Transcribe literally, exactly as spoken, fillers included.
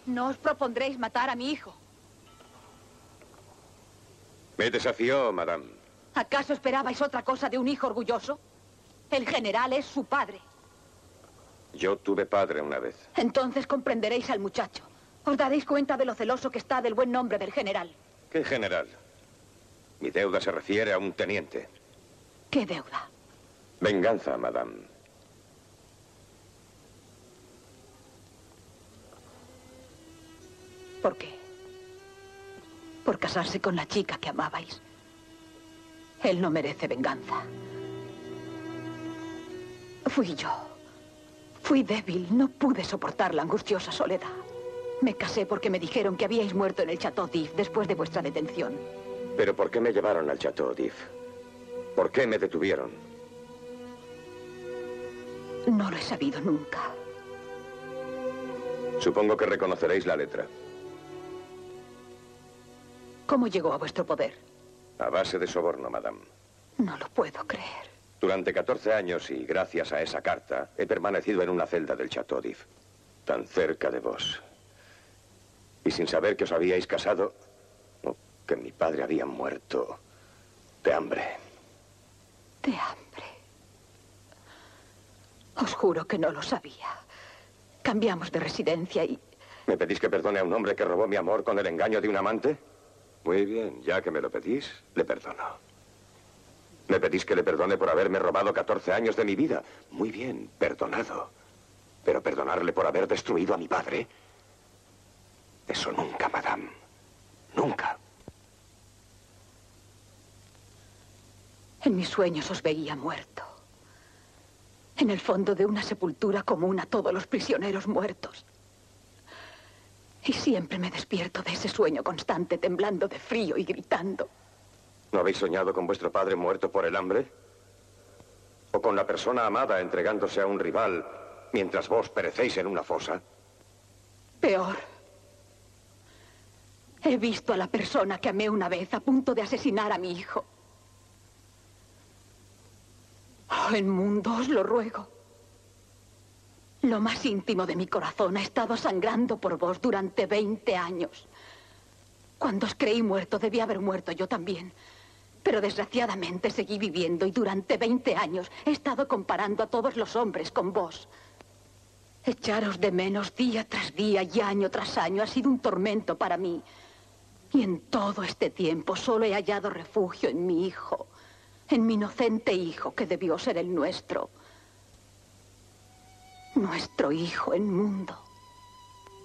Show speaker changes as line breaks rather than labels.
No os propondréis matar a mi hijo.
Me desafió, madame.
¿Acaso esperabais otra cosa de un hijo orgulloso? El general es su padre.
Yo tuve padre una vez.
Entonces comprenderéis al muchacho. Os daréis cuenta de lo celoso que está del buen nombre del general.
¿Qué general? Mi deuda se refiere a un teniente.
¿Qué deuda?
Venganza, madame.
¿Por qué? Por casarse con la chica que amabais. Él no merece venganza. Fui yo. Fui débil. No pude soportar la angustiosa soledad. Me casé porque me dijeron que habíais muerto en el Chateau d'If después de vuestra detención.
¿Pero por qué me llevaron al Chateau d'If? ¿Por qué me detuvieron?
No lo he sabido nunca.
Supongo que reconoceréis la letra.
¿Cómo llegó a vuestro poder?
A base de soborno, madame.
No lo puedo creer.
Durante catorce años y gracias a esa carta, he permanecido en una celda del Chateau d'If. Tan cerca de vos. Y sin saber que os habíais casado, o que mi padre había muerto de hambre.
¿De hambre? Os juro que no lo sabía. Cambiamos de residencia y...
¿Me pedís que perdone a un hombre que robó mi amor con el engaño de un amante? Muy bien, ya que me lo pedís, le perdono. ¿Me pedís que le perdone por haberme robado catorce años de mi vida? Muy bien, perdonado. Pero perdonarle por haber destruido a mi padre... Eso nunca, madame. Nunca.
En mis sueños os veía muerto. En el fondo de una sepultura común a todos los prisioneros muertos. Y siempre me despierto de ese sueño constante, temblando de frío y gritando.
¿No habéis soñado con vuestro padre muerto por el hambre? ¿O con la persona amada entregándose a un rival mientras vos perecéis en una fosa?
Peor. He visto a la persona que amé una vez a punto de asesinar a mi hijo. Oh, el mundo, os lo ruego. Lo más íntimo de mi corazón ha estado sangrando por vos durante veinte años. Cuando os creí muerto, debí haber muerto yo también. Pero desgraciadamente seguí viviendo y durante veinte años he estado comparando a todos los hombres con vos. Echaros de menos día tras día y año tras año ha sido un tormento para mí. Y en todo este tiempo solo he hallado refugio en mi hijo, en mi inocente hijo que debió ser el nuestro. Nuestro hijo en mundo.